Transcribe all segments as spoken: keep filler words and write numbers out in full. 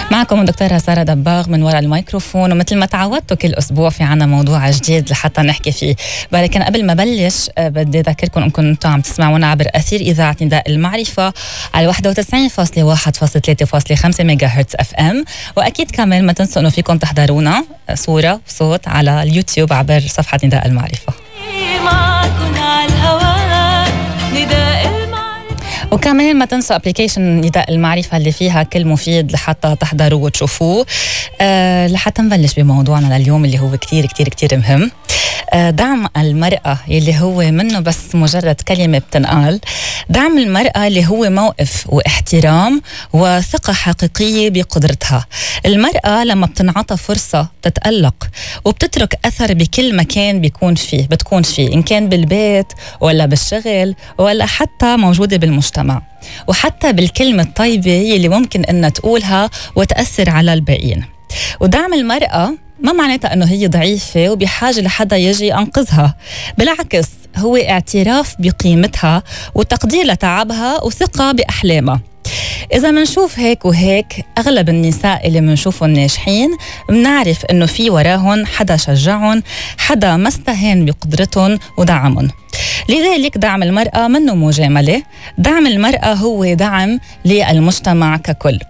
معكم الدكتورة سارة دباغ من وراء الميكروفون، ومثل ما تعودتوا كل أسبوع في عنا موضوع جديد لحتى نحكي فيه. لكن قبل ما بلش بدي أذكركم أنكم أنتم عم تسمعونا عبر أثير إذاعة نداء المعرفة على واحد وتسعين فاصلة واحد فاصلة ثلاثة فاصلة خمسة ميجا هرتز اف ام، وأكيد كمان ما تنسوا أنه فيكم تحضرونا صورة وصوت على اليوتيوب عبر صفحة نداء المعرفة. وكمان ما تنسوا ابليكيشن نداء المعرفة اللي فيها كل مفيد لحتى تحضروه وتشوفوه. أه لحتى نبلش بموضوعنا لليوم اللي هو كتير كتير كتير مهم. أه دعم المرأة اللي هو منه بس مجرد كلمة بتنقال. دعم المرأة اللي هو موقف واحترام وثقة حقيقية بقدرتها. المرأة لما بتنعطى فرصة بتتألق وبتترك أثر بكل مكان بيكون فيه بتكون فيه، إن كان بالبيت ولا بالشغل ولا حتى موجودة بالمجتمع، وحتى بالكلمة الطيبة اللي ممكن إنها تقولها وتأثر على الباقيين. ودعم المرأة ما معناتها أنه هي ضعيفة وبحاجة لحدا يجي ينقذها، بالعكس هو اعتراف بقيمتها وتقدير لتعبها وثقة بأحلامها. إذا منشوف هيك وهيك أغلب النساء اللي منشوفهم ناجحين منعرف أنه في وراهن حدا شجعهم، حدا ما استهان بقدرتهم ودعمهم. لذلك دعم المرأة منه مجاملة، دعم المرأة هو دعم للمجتمع ككل.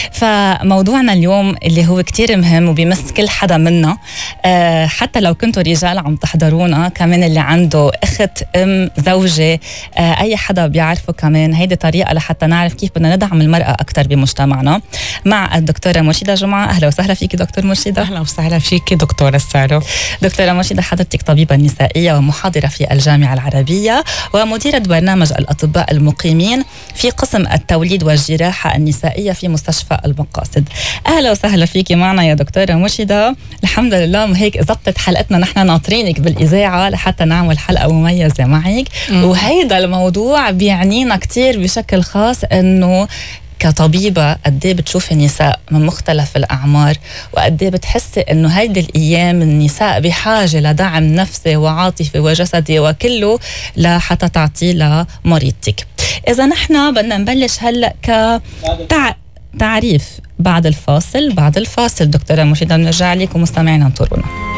فموضوعنا اليوم اللي هو كتير مهم وبيمس كل حدا منا، أه حتى لو كنتوا رجال عم تحضرونا، كمان اللي عنده اخت ام زوجة أه اي حدا بيعرفه، كمان هيدي طريقة لحتى نعرف كيف بدنا ندعم المرأة اكتر بمجتمعنا. مع الدكتورة مرشدة جمعة. اهلا وسهلا فيكي دكتور مرشدة. اهلا وسهلا فيكي دكتورة سارة. دكتورة مرشدة، حضرتك طبيبة نسائية ومحاضرة في الجامعة العربية ومديرة برنامج الأطباء المقيمين في قسم التوليد والجراحة النسائية في مستشفى المقاصد. أهلا وسهلا فيكي معنا يا دكتورة مرشدة. الحمد لله هيك زبطت حلقتنا، نحن ناطرينك بالإذاعة لحتى نعمل حلقة مميزة معك. مم. وهيدا الموضوع بيعنينا كتير بشكل خاص، إنه كطبيبة قديه بتشوفي نساء من مختلف الأعمار، وقديه بتحسي إنه هيدي الأيام النساء بحاجة لدعم نفسي وعاطفي وجسدي وكله لحتى تعطيه لمريضتك. إذا نحن بدنا نبلش هلأ كتع... تعريف بعد الفاصل. بعد الفاصل دكتورة مرشدة بنرجع لك ومستمعينا انطرونا.